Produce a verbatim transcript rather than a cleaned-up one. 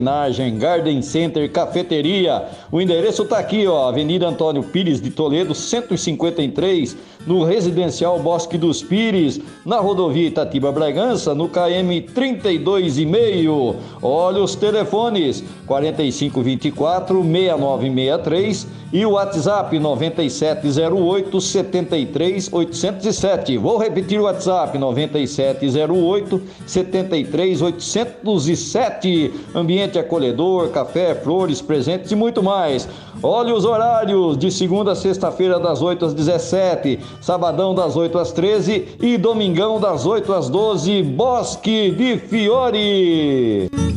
Garden Center Cafeteria. O endereço tá aqui, ó, Avenida Antônio Pires de Toledo, cento e cinquenta e três, no Residencial Bosque dos Pires, na rodovia Itatiba Bragança, no K M trinta e dois e meio. Olha os telefones: quarenta e cinco vinte e quatro, sessenta e nove sessenta e três e o WhatsApp noventa e sete zero oito, setenta e três oitocentos e sete. Vou repetir o WhatsApp: noventa e sete zero oito, setenta e três oitocentos e sete. Ambiente acolhedor, café, flores, presentes e muito mais. Olha os horários: de segunda a sexta-feira das oito às dezessete, sabadão das oito às treze e domingão das oito às doze. Bosque de Fiore.